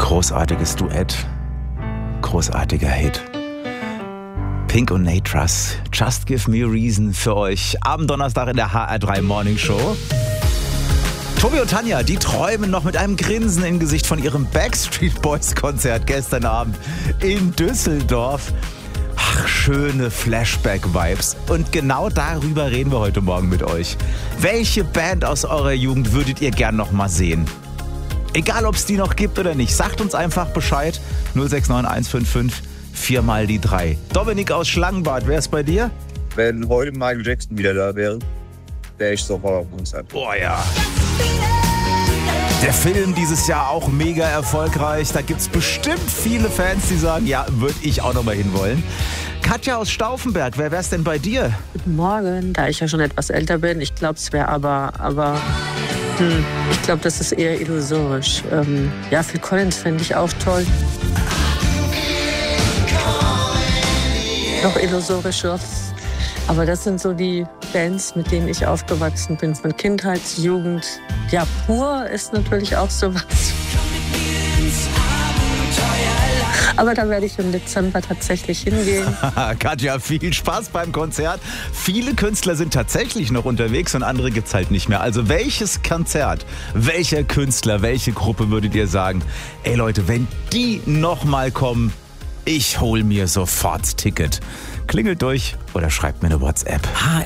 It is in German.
Großartiges Duett, großartiger Hit. Pink und Nate Ruess, Just Give Me a Reason für euch. Abenddonnerstag in der HR3 Morning Show. Tobi und Tanja, die träumen noch mit einem Grinsen im Gesicht von ihrem Backstreet Boys Konzert gestern Abend in Düsseldorf. Ach, schöne Flashback-Vibes. Und genau darüber reden wir heute Morgen mit euch. Welche Band aus eurer Jugend würdet ihr gern noch mal sehen? Egal, ob es die noch gibt oder nicht, sagt uns einfach Bescheid. 069155 4 mal die 3. Dominik aus Schlangenbad, wer ist bei dir? Wenn heute Michael Jackson wieder da wäre, wäre ich sofort auf Konzert. Oh ja. Der Film dieses Jahr auch mega erfolgreich. Da gibt es bestimmt viele Fans, die sagen, ja, würde ich auch noch mal hinwollen. Katja aus Stauffenberg, wer wär's denn bei dir? Guten Morgen, da ich ja schon etwas älter bin. Ich glaube, es wäre ich glaube, das ist eher illusorisch. Ja, Phil Collins fände ich auch toll. Noch illusorischer. Aber das sind so die Bands, mit denen ich aufgewachsen bin, von Kindheit, Jugend. Ja, Pur ist natürlich auch sowas. Aber da werde ich im Dezember tatsächlich hingehen. Katja, viel Spaß beim Konzert. Viele Künstler sind tatsächlich noch unterwegs und andere gibt's halt nicht mehr. Also welches Konzert, welcher Künstler, welche Gruppe würdet ihr sagen, ey Leute, wenn die nochmal kommen, ich hol mir sofort Ticket. Klingelt durch oder schreibt mir eine WhatsApp.